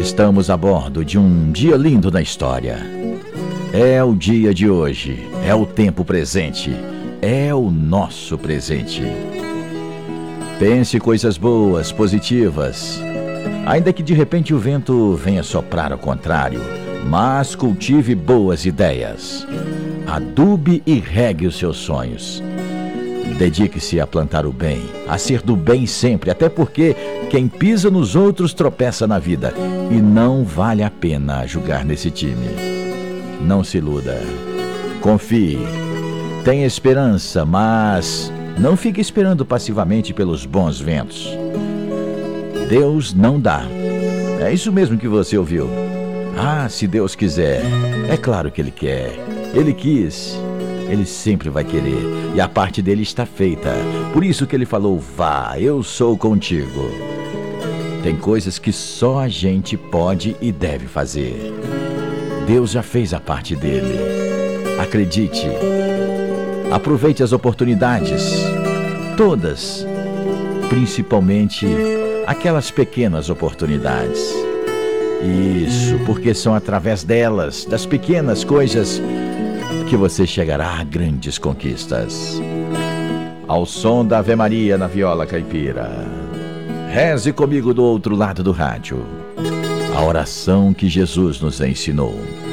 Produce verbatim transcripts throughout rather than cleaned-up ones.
Estamos a bordo de um dia lindo na história. É o dia de hoje, é o tempo presente, é o nosso presente. Pense coisas boas, positivas. Ainda que de repente o vento venha soprar ao contrário, mas cultive boas ideias. Adube e regue os seus sonhos. Dedique-se a plantar o bem, a ser do bem sempre, até porque quem pisa nos outros tropeça na vida. E não vale a pena jogar nesse time. Não se iluda. Confie. Tenha esperança, mas não fique esperando passivamente pelos bons ventos. Deus não dá. É isso mesmo que você ouviu. Ah, se Deus quiser. É claro que Ele quer. Ele quis. Ele sempre vai querer. E a parte dele está feita. Por isso que Ele falou: vá, eu sou contigo. Tem coisas que só a gente pode e deve fazer. Deus já fez a parte dele. Acredite. Aproveite as oportunidades. Todas. Principalmente aquelas pequenas oportunidades. Isso, porque são através delas, das pequenas coisas, que você chegará a grandes conquistas. Ao som da Ave Maria na viola caipira, reze comigo do outro lado do rádio a oração que Jesus nos ensinou.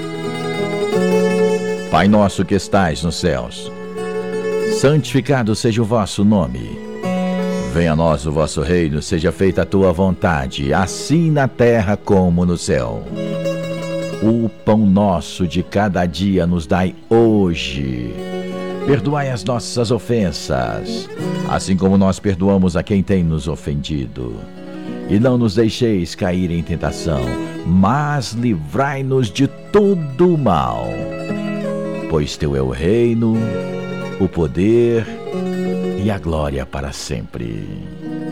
Pai nosso que estais nos céus, santificado seja o vosso nome. Venha a nós o vosso reino, seja feita a tua vontade, assim na terra como no céu. O pão nosso de cada dia nos dai hoje. Perdoai as nossas ofensas, assim como nós perdoamos a quem tem nos ofendido. E não nos deixeis cair em tentação, mas livrai-nos de todo o mal. Pois teu é o reino, o poder e a glória para sempre.